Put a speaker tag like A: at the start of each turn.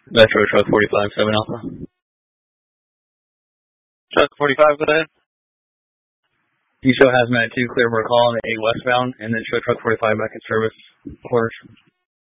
A: Metro Truck 45, 7 Alpha.
B: Truck 45, go ahead.
A: You show Hazmat 2, Clearbrook Hall, and 8 westbound, and then show Truck 45 back in service quarters.